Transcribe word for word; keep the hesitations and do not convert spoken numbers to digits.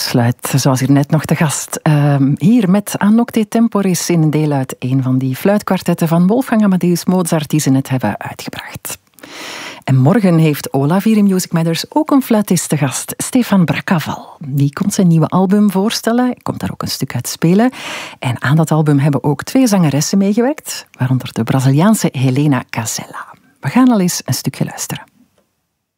sluit, zoals hier net nog te gast, uh, hier met A Nocte Temporis in een deel uit een van die fluitkwartetten van Wolfgang Amadeus Mozart die ze net hebben uitgebracht. En morgen heeft Olaf hier in Music Matters ook een fluitist te gast, Stefan Brackaval. Die komt zijn nieuwe album voorstellen, hij komt daar ook een stuk uit spelen. En aan dat album hebben ook twee zangeressen meegewerkt, waaronder de Braziliaanse Helena Casella. We gaan al eens een stukje luisteren.